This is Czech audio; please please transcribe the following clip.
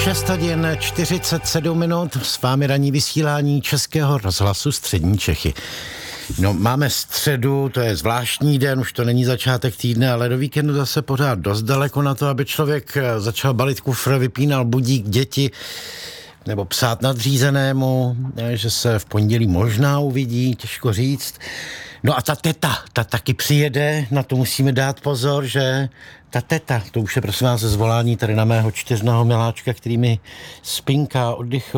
6 hodin 47 minut, s vámi ranní vysílání Českého rozhlasu Střední Čechy. No, máme středu, to je zvláštní den, už to není začátek týdne, ale do víkendu zase pořád dost daleko na to, aby člověk začal balit kufr, vypínal budík, děti, nebo psát nadřízenému, že se v pondělí možná uvidí, těžko říct. No a ta teta, ta taky přijede, na to musíme dát pozor, že ta teta, to už je prosím vás zvolání tady na mého 4 miláčka, který mi spinká, oddychuje.